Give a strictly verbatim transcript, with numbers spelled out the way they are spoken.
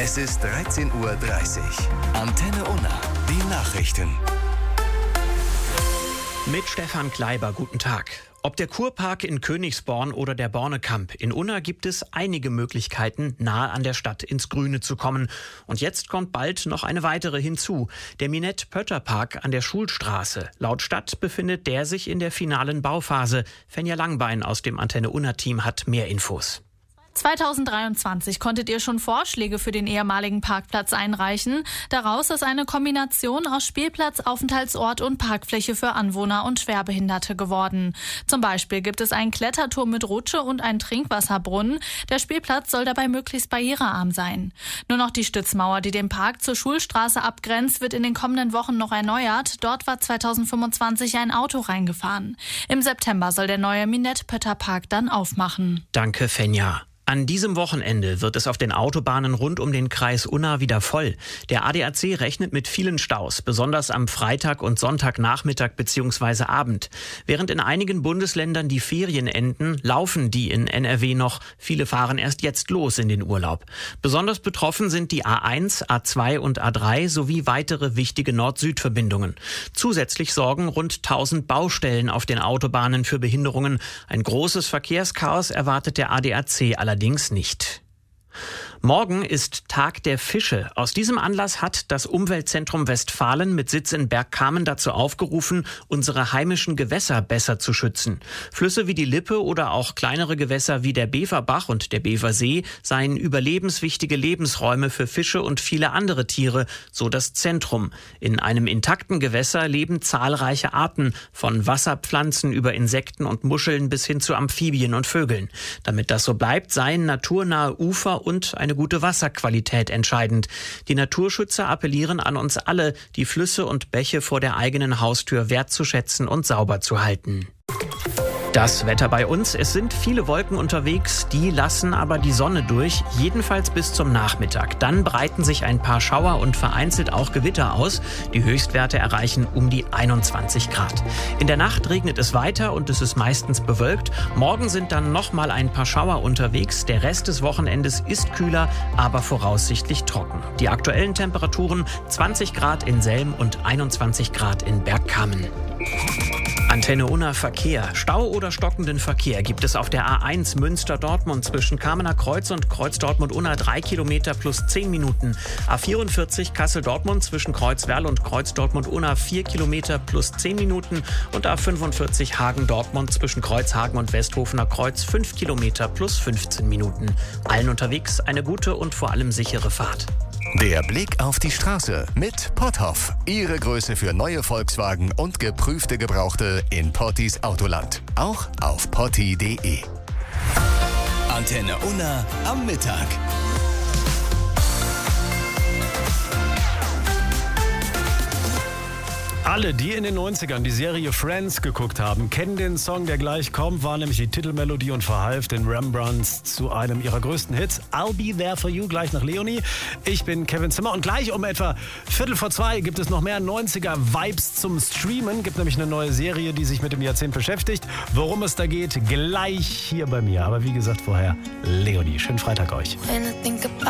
Es ist dreizehn Uhr dreißig. Antenne Unna, die Nachrichten. Mit Stefan Kleiber, guten Tag. Ob der Kurpark in Königsborn oder der Bornekamp, in Unna gibt es einige Möglichkeiten, nahe an der Stadt ins Grüne zu kommen. Und jetzt kommt bald noch eine weitere hinzu. Der Minette-Pötter-Park an der Schulstraße. Laut Stadt befindet der sich in der finalen Bauphase. Fenja Langbein aus dem Antenne Unna-Team hat mehr Infos. zweitausenddreiundzwanzig konntet ihr schon Vorschläge für den ehemaligen Parkplatz einreichen. Daraus ist eine Kombination aus Spielplatz, Aufenthaltsort und Parkfläche für Anwohner und Schwerbehinderte geworden. Zum Beispiel gibt es einen Kletterturm mit Rutsche und einen Trinkwasserbrunnen. Der Spielplatz soll dabei möglichst barrierearm sein. Nur noch die Stützmauer, die den Park zur Schulstraße abgrenzt, wird in den kommenden Wochen noch erneuert. Dort war zweitausendfünfundzwanzig ein Auto reingefahren. Im September soll der neue Minette-Pötter-Park dann aufmachen. Danke, Fenja. An diesem Wochenende wird es auf den Autobahnen rund um den Kreis Unna wieder voll. Der A D A C rechnet mit vielen Staus, besonders am Freitag und Sonntagnachmittag bzw. Abend. Während in einigen Bundesländern die Ferien enden, laufen die in N R W noch. Viele fahren erst jetzt los in den Urlaub. Besonders betroffen sind die A eins, A zwei und A drei sowie weitere wichtige Nord-Süd-Verbindungen. Zusätzlich sorgen rund tausend Baustellen auf den Autobahnen für Behinderungen. Ein großes Verkehrschaos erwartet der A D A C allerdings. Allerdings nicht. Morgen ist Tag der Fische. Aus diesem Anlass hat das Umweltzentrum Westfalen mit Sitz in Bergkamen dazu aufgerufen, unsere heimischen Gewässer besser zu schützen. Flüsse wie die Lippe oder auch kleinere Gewässer wie der Beverbach und der Beversee seien überlebenswichtige Lebensräume für Fische und viele andere Tiere, so das Zentrum. In einem intakten Gewässer leben zahlreiche Arten, von Wasserpflanzen über Insekten und Muscheln bis hin zu Amphibien und Vögeln. Damit das so bleibt, seien naturnahe Ufer und eine gute Wasserqualität entscheidend. Die Naturschützer appellieren an uns alle, die Flüsse und Bäche vor der eigenen Haustür wertzuschätzen und sauber zu halten. Das Wetter bei uns. Es sind viele Wolken unterwegs, die lassen aber die Sonne durch, jedenfalls bis zum Nachmittag. Dann breiten sich ein paar Schauer und vereinzelt auch Gewitter aus. Die Höchstwerte erreichen um die einundzwanzig Grad. In der Nacht regnet es weiter und es ist meistens bewölkt. Morgen sind dann noch mal ein paar Schauer unterwegs. Der Rest des Wochenendes ist kühler, aber voraussichtlich trocken. Die aktuellen Temperaturen zwanzig Grad in Selm und einundzwanzig Grad in Bergkamen. Antenne Unna Verkehr. Stau oder stockenden Verkehr gibt es auf der A eins Münster-Dortmund zwischen Kamener Kreuz und Kreuz-Dortmund-Unna drei Kilometer plus zehn Minuten. A vierundvierzig Kassel-Dortmund zwischen Kreuzwerl und Kreuz-Dortmund-Unna vier Kilometer plus zehn Minuten und A fünfundvierzig Hagen-Dortmund zwischen Kreuzhagen und Westhofener Kreuz fünf Kilometer plus fünfzehn Minuten. Allen unterwegs eine gute und vor allem sichere Fahrt. Der Blick auf die Straße mit Potthoff. Ihre Größe für neue Volkswagen und geprüfte Gebrauchte in Pottis Autoland. Auch auf potti punkt de. Antenne Unna am Mittag. Alle, die in den neunzigern die Serie Friends geguckt haben, kennen den Song, der gleich kommt, war nämlich die Titelmelodie und verhalf den Rembrandts zu einem ihrer größten Hits. I'll Be There For You, gleich nach Leonie. Ich bin Kevin Zimmer und gleich um etwa Viertel vor zwei gibt es noch mehr neunziger-Vibes zum Streamen. Gibt nämlich eine neue Serie, die sich mit dem Jahrzehnt beschäftigt. Worum es da geht, gleich hier bei mir. Aber wie gesagt vorher, Leonie. Schönen Freitag euch.